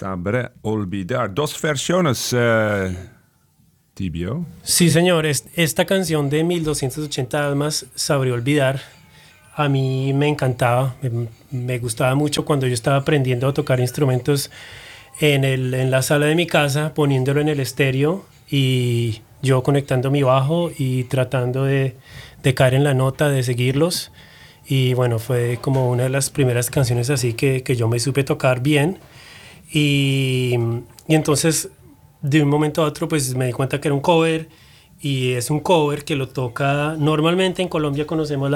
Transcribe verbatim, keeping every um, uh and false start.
Sabré olvidar. Dos versiones, uh, Tibio. Sí, señor. Esta canción de mil doscientas ochenta Dalmas, Sabré olvidar, a mí me encantaba. Me, me gustaba mucho cuando yo estaba aprendiendo a tocar instrumentos en, el, en la sala de mi casa, poniéndolo en el estéreo y yo conectando mi bajo y tratando de, de caer en la nota, de seguirlos. Y bueno, fue como una de las primeras canciones así que, que yo me supe tocar bien. Y, y entonces, de un momento a otro, pues me di cuenta que era un cover. Y es un cover que lo toca, normalmente en Colombia conocemos la